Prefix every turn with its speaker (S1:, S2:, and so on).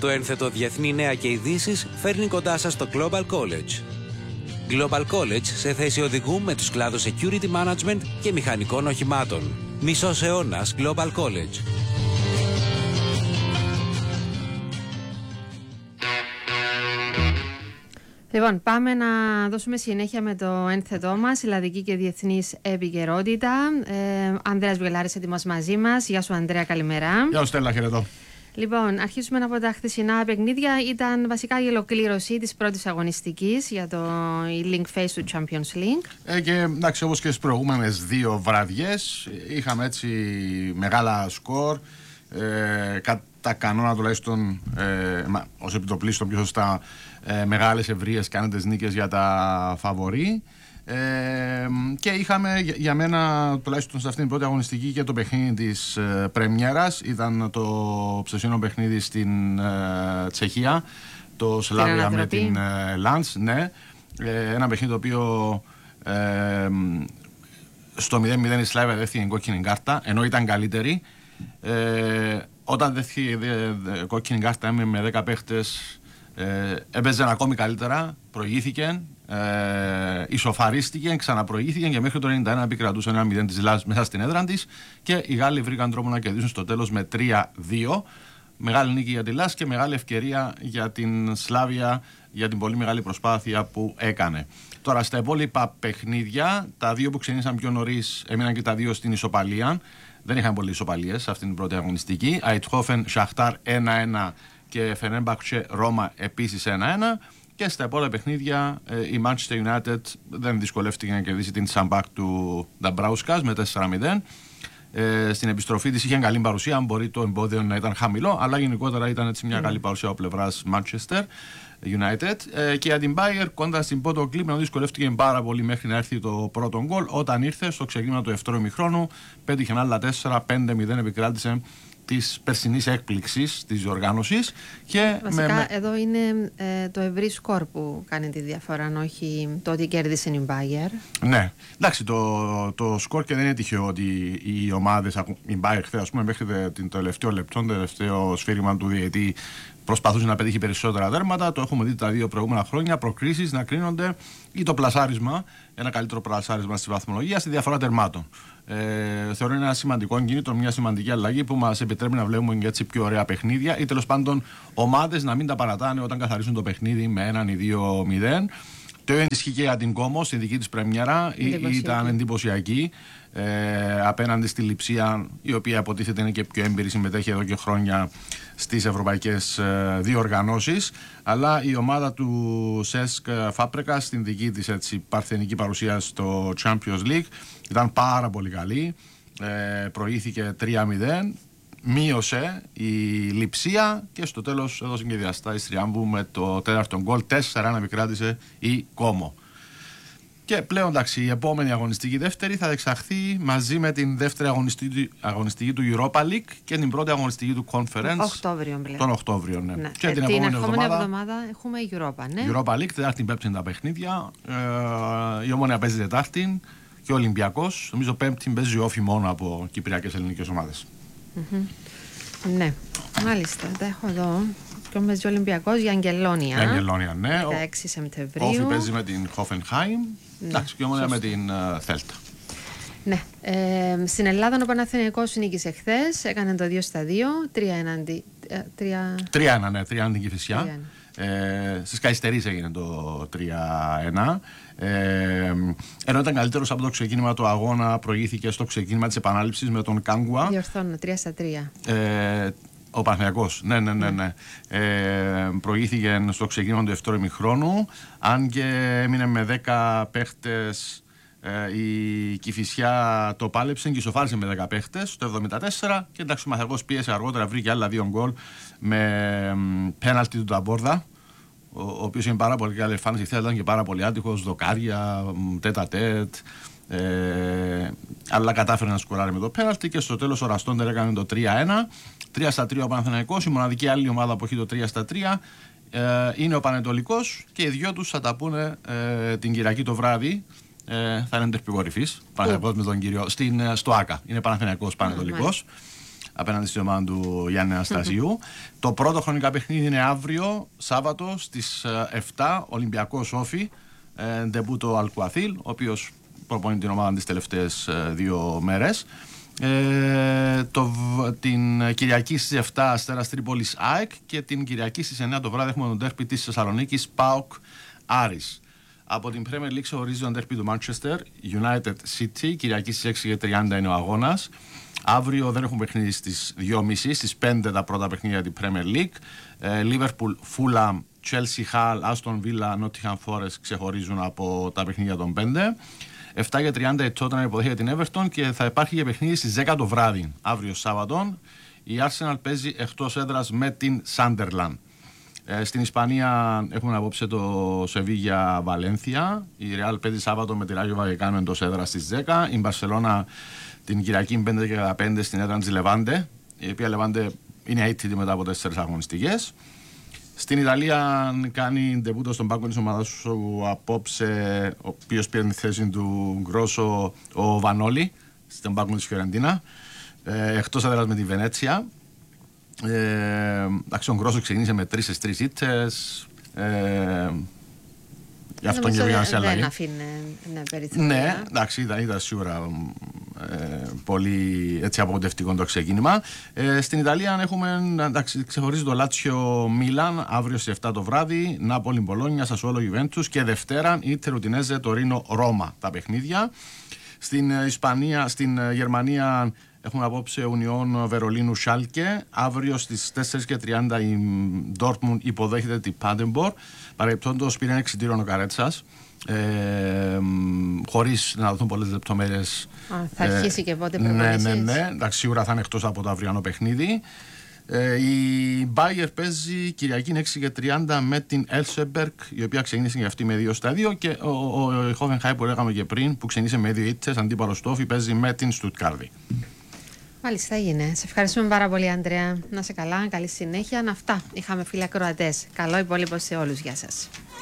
S1: Το ένθετο Διεθνή Νέα και Ειδήσεις φέρνει κοντά σας το Global College. Global College σε θέση οδηγού με τους κλάδους Security Management και μηχανικών οχημάτων. Μισός αιώνας Global College.
S2: Λοιπόν, πάμε να δώσουμε συνέχεια με το ένθετό μας, ελλαδική και διεθνής επικαιρότητα. Ανδρέας Βιολάρης έτοιμος μαζί μας. Γεια σου Ανδρέα, καλημέρα.
S3: Γεια σου Στέλλα, χαιρετώ.
S2: Λοιπόν, αρχίσουμε από τα χθεσινά παιχνίδια. Ήταν βασικά η ολοκλήρωση της πρώτης αγωνιστικής για το Link Phase του Champions League.
S3: Και εντάξει, όπως και στις προηγούμενες δύο βραδιές, είχαμε έτσι μεγάλα σκορ. Κατά κανόνα τουλάχιστον, ως επιτοπλίστων πιο σωστά, μεγάλες ευρείες κάνετες νίκες για τα φαβορί. Και είχαμε για μένα τουλάχιστον σε αυτήν την πρώτη αγωνιστική και το παιχνίδι της πρεμιέρας. Ήταν το ψεσινό παιχνίδι στην Τσεχία, το Σλάβια με την Λαντς. Ναι, ένα παιχνίδι το οποίο στο 0-0 η Σλάβια δέχθηκε κόκκινη κάρτα, ενώ ήταν καλύτερη. Όταν δέχθηκε κόκκινη κάρτα με 10 παίχτες, έπαιζε ακόμη καλύτερα, προηγήθηκε, ισοφαρίστηκε, ξαναπροηγήθηκε και μέχρι το 91 επικρατούσε 1-0 της Λας μέσα στην έδρα της και οι Γάλλοι βρήκαν τρόπο να κερδίσουν στο τέλος με 3-2. Μεγάλη νίκη για τη Λας και μεγάλη ευκαιρία για την Σλάβια για την πολύ μεγάλη προσπάθεια που έκανε. Τώρα στα υπόλοιπα παιχνίδια, τα δύο που ξεκίνησαν πιο νωρίς έμειναν και τα δύο στην ισοπαλία. Δεν είχαν πολλές ισοπαλίες σε αυτήν την πρώτη αγωνιστική. Αιτχόφεν Σαχτάρ 1-1 και Φενέρμπαχτσε Ρώμα επίσης 1-1. Και στα υπόλοιπα παιχνίδια η Manchester United δεν δυσκολεύτηκε να κερδίσει την Σαμπάκ του Νταμπράουσκας με 4-0. Στην επιστροφή της είχε καλή παρουσία, αν μπορεί το εμπόδιο να ήταν χαμηλό, αλλά γενικότερα ήταν έτσι μια καλή παρουσία από πλευράς Manchester United. Και για την Bayern κοντά στην Πότο Κλίπ δυσκολεύτηκε πάρα πολύ μέχρι να έρθει το πρώτο γκολ. Όταν ήρθε στο ξεκίνημα του δεύτερου ημιχρόνου, πέτυχε άλλα 4-5-0, επικράτησε της περσινής έκπληξης της διοργάνωσης.
S2: Βασικά εδώ είναι το ευρύ σκορ που κάνει τη διαφορά, αν όχι το ότι κέρδισε η Bayern.
S3: Ναι, εντάξει, το σκορ και δεν είναι τυχαίο ότι οι ομάδες, η Bayern χθες, ας πούμε, μέχρι το τελευταίο λεπτό, το τελευταίο σφύριγμα του διαιτή, προσπαθούσε να πετύχει περισσότερα δέρματα. Το έχουμε δει τα δύο προηγούμενα χρόνια. Προκρίσεις να κρίνονται ή το πλασάρισμα, ένα καλύτερο πλασάρισμα στη βαθμολογία, στη διαφορά τερμάτων. Θεωρώ ένα σημαντικό κίνητρο, μια σημαντική αλλαγή που μας επιτρέπει να βλέπουμε και έτσι πιο ωραία παιχνίδια ή τέλος πάντων ομάδες να μην τα παρατάνε όταν καθαρίσουν το παιχνίδι με 1 ή 2-0. Το ίδιο ισχύει και για την Κόμο, στη δική της πρεμιέρα. Ήταν εντυπωσιακή απέναντι στη Λειψία, η οποία υποτίθεται είναι και πιο έμπειρη, συμμετέχει εδώ και χρόνια στις ευρωπαϊκές διοργανώσεις. Αλλά η ομάδα του Σέσκ Φάπρεκα στην δική της έτσι, παρθενική παρουσία στο Champions League ήταν πάρα πολύ καλή. Προηγήθηκε 3-0. Μείωσε η Λειψία και στο τέλος έδωσε και διαστάσεις τριάμβου με το τέταρτο γκολ. 4-1 επικράτησε η Κόμο. Και πλέον εντάξει, η επόμενη αγωνιστική δεύτερη θα εξαχθεί μαζί με την δεύτερη αγωνιστική του Europa League και την πρώτη αγωνιστική του Conference. Τον Οκτώβριο, ναι.
S2: Ναι.
S3: Και
S2: την επόμενη εβδομάδα έχουμε Europa, ναι.
S3: Europa League, Τετάρτη, Πέμπτη είναι τα παιχνίδια. Η Ομόνια παίζει Τετάρτη και ο Ολυμπιακός. Νομίζω Πέμπτη παίζει όφη μόνο από κυπριακές ελληνικές ομάδες.
S2: Ναι, μάλιστα. Τα έχω εδώ. Και παίζει ο Ολυμπιακός για Αγγελόνια.
S3: Αγγελόνια, ναι.
S2: 16 Σεπτεμβρίου.
S3: Όφη παίζει με την Hoffenheim. Εντάξει, και Ομόνια με την Θέλτα.
S2: Ναι. Στην Ελλάδα ο Παναθηναϊκός νίκησε χθες. Έκανε το 2-2. 3-1.
S3: 3-1, ναι, 3-1 την Κηφισιά. Στις Καϊστερίες έγινε το 3-1. Ενώ ήταν καλύτερος από το ξεκίνημα του αγώνα, προηγήθηκε στο ξεκίνημα της επανάληψης με τον Κάγκουα.
S2: Διορθώνω, 3-3.
S3: Ο Παναθηναϊκός, ναι. Προηγήθηκε στο ξεκίνημα του δεύτερου ημιχρόνου. Αν και έμεινε με 10 παίχτες, η Κηφισιά το πάλεψε και ισοφάρισε με 10 παίχτες το 74. Και εντάξει, ο Παναθηναϊκός πίεσε αργότερα, βρήκε άλλα 2 γκολ με πέναλτι του Ταμπόρδα, ο οποίος είναι πάρα πολύ καλή εμφάνιση. Χθες ήταν και πάρα πολύ άτυχος, δοκάρια, τέτα-τέτ. Αλλά κατάφερε να σκοράρει με το πέναλτι και στο τέλος ο Ραστόντερ έκανε το 3-1. 3-3 ο Παναθηναϊκός. Η μοναδική άλλη ομάδα που έχει το 3-3 είναι ο Πανετολικός και οι δυο τους θα τα πούνε την Κυριακή το βράδυ. Θα είναι τερπικορυφής Παναθηναϊκός με τον κύριο στο ΆΚΑ. Είναι Παναθηναϊκός Πανετολικός. απέναντι στην ομάδα του Γιάννη Αναστασίου. Το πρώτο χρονικά παιχνίδι είναι αύριο, Σάββατο, στις 7, Ολυμπιακός Όφη, ντεμπούτο Αλκουαθήλ, ο οποίος προπονεί την ομάδα τις τελευταίες 2 μέρες. Την Κυριακή στις 7 Αστέρας Τρίπολης ΑΕΚ και την Κυριακή στις 9 το βράδυ έχουμε τον ντέρπι της Θεσσαλονίκης ΠΑΟΚ Άρης. Από την Premier League ξεχωρίζει τον ντέρπι του Manchester United City. Κυριακή στις 6:30 είναι ο αγώνας. Αύριο δεν έχουμε παιχνίδι στις 2:30, στις 5 τα πρώτα παιχνίδια για την Premier League. Liverpool, Fulham, Chelsea, Hull, Aston Villa, Nottingham Forest ξεχωρίζουν από τα παιχνίδια των 5. 7:30 η Tottenham υποδέχεται την Everton και θα υπάρχει και παιχνίδι στις 10 το βράδυ, αύριο Σάββατο. Η Arsenal παίζει εκτός έδρας με την Sunderland. Στην Ισπανία έχουμε απόψε το Σεβίγια Βαλένθια. Η Real παίζει Σάββατο με τη Ράγιο Βαγεκάνο εντός έδρας στις 10. Η Μπαρσελόνα την Κυριακή 5:15 στην έδρα της Λεβάντε, η οποία Λεβάντε είναι αίτητη μετά από 4 αγωνιστικές. Στην Ιταλία κάνει ντεμπούτο στον πάγκο της ομάδας σου απόψε, ο οποίος πήρε τη θέση του Γκρόσο, ο Βανόλη, στον πάγκο της Φιωρεντίνα, εκτός έδρας με τη Βενέτσια. Ο Γκρόσο ξεκίνησε με 3-3 ήττες. Γι' αυτό και βγήκαν σε αλλαγή.
S2: Δεν αφήνει περιθώρια.
S3: Ναι, εντάξει, ήταν σίγουρα πολύ έτσι απογοητευτικό το ξεκίνημα. Στην Ιταλία έχουμε, εντάξει, ξεχωρίζει το Λάτσιο Μίλαν αύριο στις 7 το βράδυ, Νάπολη Μπολόνια, Σασουόλο Γιουβέντους και Δευτέρα Ίντερ Ουντινέζε Τωρίνο Ρώμα τα παιχνίδια. Στην Ισπανία, στην Γερμανία έχουμε απόψε Ουνιόν Βερολίνου Σάλκε. Αύριο στις 4:30 η Ντόρτμουντ υποδέχεται την Πάντεμπορ. Παρεπτόντως πήρε ένα εξιτήριο ο Καρέτσας. Χωρίς να δοθούν πολλές λεπτομέρειες.
S2: Θα αρχίσει και πότε προπονήσεις.
S3: Ναι. Εντάξει, σίγουρα θα είναι εκτός από το αυριανό παιχνίδι. Η Μπάγερ παίζει Κυριακή 6:30 με την Έλσεμπεργκ, η οποία ξεκίνησε και αυτή με 2-2. Και ο Χόφενχάιμ που λέγαμε και πριν, που ξεκίνησε με 2 ήττες, αντίπαλο στο Όφη, παίζει με την Στουτκάρδη.
S2: Μάλιστα, έγινε. Σε ευχαριστούμε πάρα πολύ, Ανδρέα. Να σε καλά, καλή συνέχεια. Αυτά είχαμε, φίλοι ακροατές. Καλό υπόλοιπο σε όλους. Γεια σας.